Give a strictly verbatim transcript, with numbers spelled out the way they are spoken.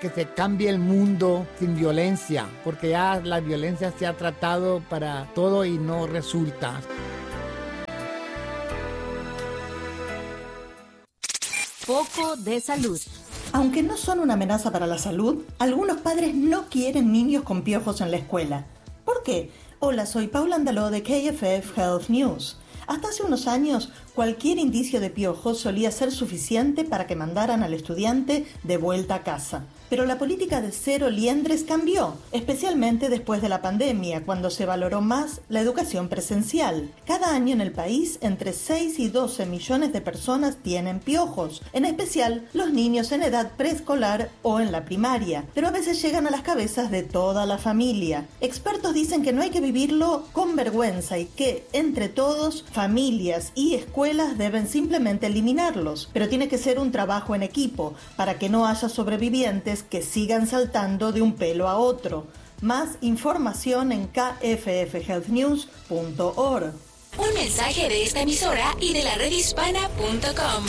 que se cambie el mundo sin violencia, porque ya la violencia se ha tratado para todo y no resulta. Foco de salud. Aunque no son una amenaza para la salud, algunos padres no quieren niños con piojos en la escuela. ¿Por qué? Hola, soy Paula Andaló de K F F Health News. Hasta hace unos años, cualquier indicio de piojos solía ser suficiente para que mandaran al estudiante de vuelta a casa. Pero la política de cero liendres cambió, especialmente después de la pandemia, cuando se valoró más la educación presencial. Cada año en el país, entre seis y doce millones de personas tienen piojos, en especial los niños en edad preescolar o en la primaria, pero a veces llegan a las cabezas de toda la familia. Expertos dicen que no hay que vivirlo con vergüenza y que, entre todos, familias y escuelas deben simplemente eliminarlos, pero tiene que ser un trabajo en equipo para que no haya sobrevivientes que sigan saltando de un pelo a otro. Más información en k f f health news punto org. Un mensaje de esta emisora y de la red hispana punto com.